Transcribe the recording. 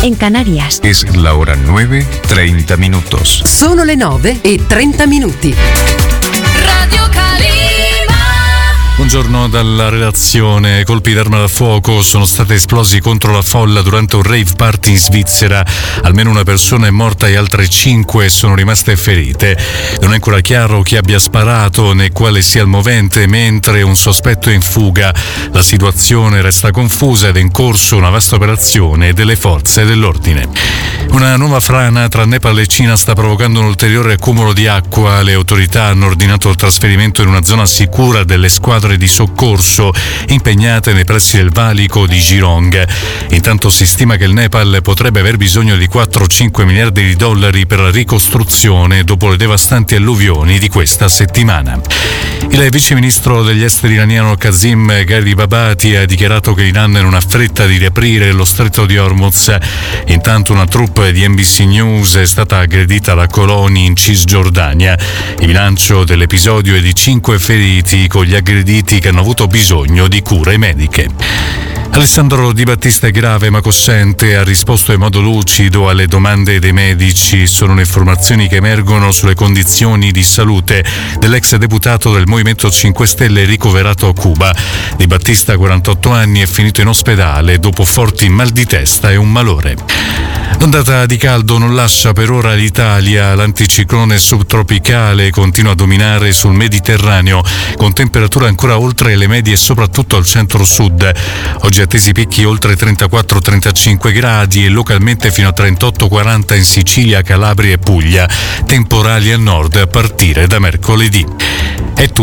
en Canarias. Es la hora 9:30 minutos. Sono le 9:30. Radio Calima. Buongiorno dalla redazione. Colpi d'arma da fuoco sono stati esplosi contro la folla durante un rave party in Svizzera. Almeno una persona è morta e altre 5 sono rimaste ferite. Non è ancora chiaro chi abbia sparato né quale sia il movente, mentre un sospetto è in fuga. La situazione resta confusa ed è in corso una vasta operazione delle forze dell'ordine. Una nuova frana tra Nepal e Cina sta provocando un ulteriore accumulo di acqua. Le autorità hanno ordinato il trasferimento in una zona sicura delle squadre di soccorso impegnate nei pressi del valico di Jirong. Intanto si stima che il Nepal potrebbe aver bisogno di 4-5 miliardi di dollari per la ricostruzione dopo le devastanti alluvioni di questa settimana. Il viceministro degli esteri iraniano Kazim Gharibabadi ha dichiarato che l'Iran non ha fretta di riaprire lo stretto di Hormuz. Intanto una troupe di NBC News è stata aggredita alla Coloni in Cisgiordania. Il bilancio dell'episodio è di 5 feriti, con gli aggrediti che hanno avuto bisogno di cure mediche. Alessandro Di Battista è grave ma cosciente, ha risposto in modo lucido alle domande dei medici. Sono le informazioni che emergono sulle condizioni di salute dell'ex deputato del Movimento 5 Stelle ricoverato a Cuba. Di Battista, 48 anni, è finito in ospedale dopo forti mal di testa e un malore. L'ondata di caldo non lascia per ora l'Italia. L'anticiclone subtropicale continua a dominare sul Mediterraneo, con temperature ancora oltre le medie soprattutto al centro-sud. Oggi attesi picchi oltre 34-35 gradi e localmente fino a 38-40 in Sicilia, Calabria e Puglia. Temporali al nord a partire da mercoledì. È tutto.